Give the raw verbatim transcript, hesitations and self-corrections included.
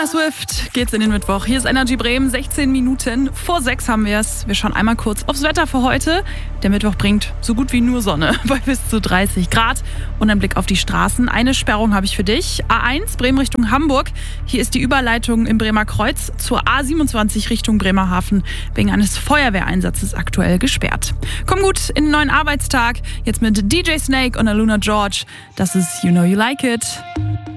Taylor Swift geht's in den Mittwoch. Hier ist Energy Bremen, sechzehn Minuten vor sechs haben wir es. Wir schauen einmal kurz aufs Wetter für heute. Der Mittwoch bringt so gut wie nur Sonne bei bis zu dreißig Grad. Und ein Blick auf die Straßen. Eine Sperrung habe ich für dich. A eins Bremen Richtung Hamburg. Hier ist die Überleitung im Bremer Kreuz zur A siebenundzwanzig Richtung Bremerhaven wegen eines Feuerwehreinsatzes aktuell gesperrt. Komm gut in den neuen Arbeitstag. Jetzt mit D J Snake und Aluna George. Das ist You Know You Like It.